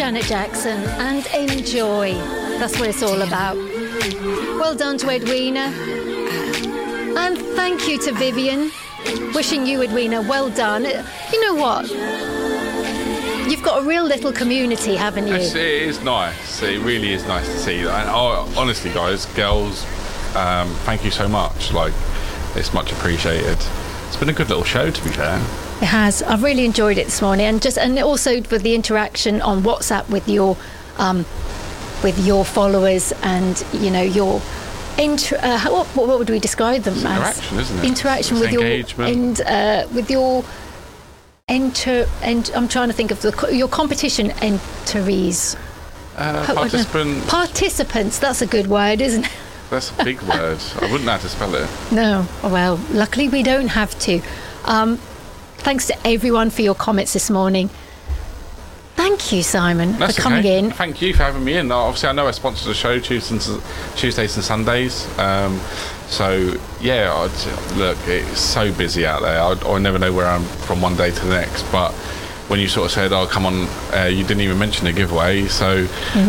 Janet Jackson and Enjoy. That's what it's all about. Well done to Edwina. And thank you to Vivian. Wishing you, Edwina, well done. You know what? You've got a real little community, haven't you? It is nice. It really is nice to see. And honestly, guys, girls, thank you so much. Like, it's much appreciated. It's been a good little show, to be fair. It has. I've really enjoyed it this morning, and also with the interaction on WhatsApp with your followers, and your what would we describe them as? Interaction, isn't it? Interaction with engagement. With your I'm trying to think of your competition entries. Participants. That's a good word, isn't it? That's a big word. I wouldn't know how to spell it. No. Well, luckily we don't have to. Thanks to everyone for your comments this morning. Thank you, Simon, for coming in. Thank you for having me in. Obviously, I know I sponsor the show Tuesdays and Sundays. So, yeah, look, it's so busy out there. I never know where I'm from one day to the next. But when you sort of said, "Oh, come on," you didn't even mention a giveaway. So,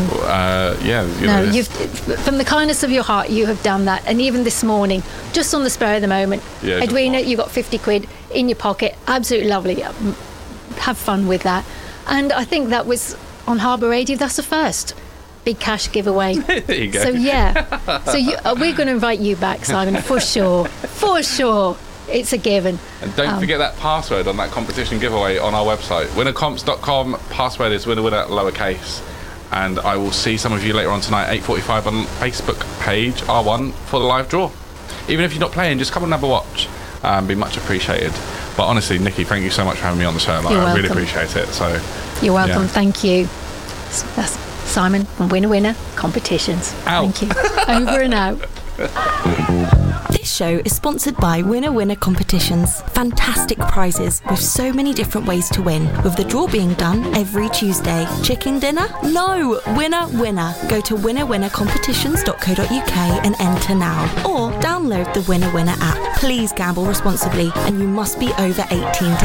from the kindness of your heart, you have done that. And even this morning, just on the spur of the moment, Edwina, you got 50 quid in your pocket. Absolutely lovely. Have fun with that. And I think that was on Harbour Radio. That's the first big cash giveaway. There you go. So, we're going to invite you back, Simon, for sure. For sure. It's a given. And don't forget that password on that competition giveaway on our website. Winnercomps.com. Password is winner lowercase. And I will see some of you later on tonight, 8:45 on Facebook page, R1, for the live draw. Even if you're not playing, just come and have a watch. Be much appreciated. But honestly, Nikki, thank you so much for having me on the show. I really appreciate it. So you're welcome. Yeah. Thank you. That's Simon from Winner Competitions. Ow. Thank you. Over and out. This show is sponsored by Winner Competitions. Fantastic prizes with so many different ways to win, with the draw being done every Tuesday. Chicken dinner? No! Winner. Go to winnercompetitions.co.uk and enter now. Or download the Winner app. Please gamble responsibly, and you must be over 18 to